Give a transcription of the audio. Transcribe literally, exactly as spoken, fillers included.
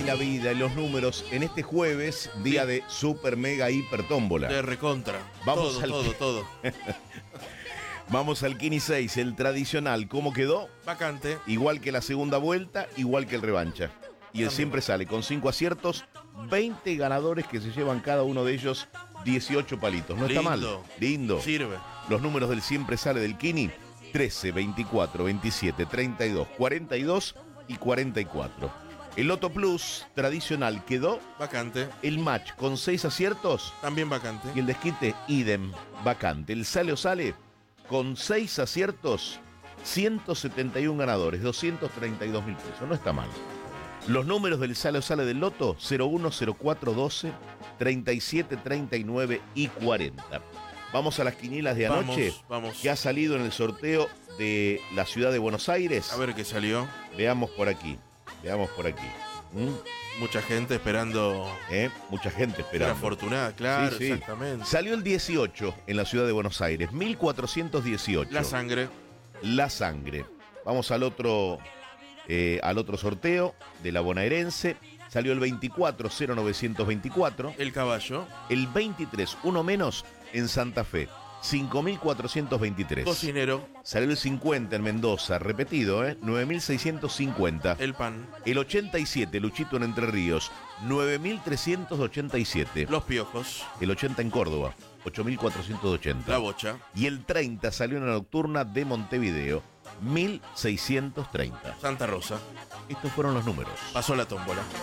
la vida y los números en este jueves, día Sí. de super mega hiper tómbola. De recontra. Vamos todo, al- todo, todo. Vamos al Kini seis, el tradicional. ¿Cómo quedó? Vacante. Igual que la segunda vuelta, igual que el revancha. Y el También. siempre sale con cinco aciertos, veinte ganadores que se llevan cada uno de ellos dieciocho palitos. No está mal. Lindo. Lindo. Sirve. Los números del siempre sale del Kini: trece, veinticuatro, veintisiete, treinta y dos, cuarenta y dos y cuarenta y cuatro. El Loto Plus tradicional quedó Vacante. el match con seis aciertos También vacante. y el desquite idem, vacante. El sale o sale con seis aciertos, ciento setenta y uno ganadores, doscientos treinta y dos mil pesos. No está mal. Los números del sale o sale del Loto: cero uno, cero cuatro, doce, treinta y siete, treinta y nueve y cuarenta. Vamos a las quinielas de Vamos, anoche, vamos. que ha salido en el sorteo de la ciudad de Buenos Aires. A ver qué salió. Veamos por aquí, veamos por aquí. ¿Mm? Mucha gente esperando ¿Eh? Mucha gente ser esperando. afortunada, claro, Sí, sí. exactamente. Salió el dieciocho en la ciudad de Buenos Aires, mil cuatrocientos dieciocho. La sangre. La sangre. Vamos al otro, eh, al otro sorteo de la bonaerense. Salió el veinticuatro, cero novecientos veinticuatro. El caballo. El veintitrés, uno menos en Santa Fe, cinco mil cuatrocientos veintitrés. Cocinero. Salió el cincuenta en Mendoza, repetido, ¿eh? nueve mil seiscientos cincuenta. El pan. El ochenta y siete, Luchito en Entre Ríos, nueve mil trescientos ochenta y siete. Los piojos. El ochenta en Córdoba, ocho mil cuatrocientos ochenta. La bocha. Y el treinta salió en la nocturna de Montevideo, mil seiscientos treinta. Santa Rosa. Estos fueron los números. Pasó la tómbola.